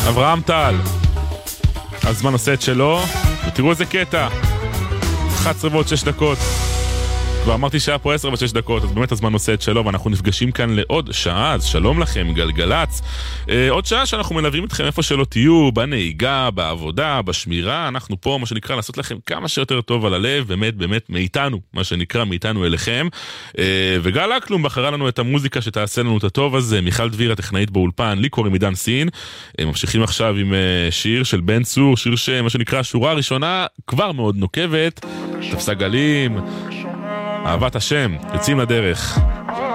אברהם טל. הזמן עושה את שלו, ותראו איזה קטע. 11:06. כבר אמרתי שהיה פה 10:06, אז באמת הזמן עושה את שלו, ואנחנו נפגשים כאן לעוד שעה, אז שלום לכם, גלגלץ. עוד שעה שאנחנו מלווים אתכם איפה שלא תהיו, בנהיגה, בעבודה, בשמירה, אנחנו פה, מה שנקרא, לעשות לכם כמה שיותר טוב על הלב, באמת מאיתנו, מה שנקרא, מאיתנו אליכם. וגל אקלום בחרה לנו את המוזיקה שתעשה לנו את הטוב הזה, מיכל דביר, הטכנאית באולפן, לי קוראים עידן סין. ממשיכים עכשיו עם שיר של בן צור, שיר שמה שנקרא, שורה ראשונה, כבר מאוד נוקבת, תפסה גלים, אהבת השם, יוצאים לדרך.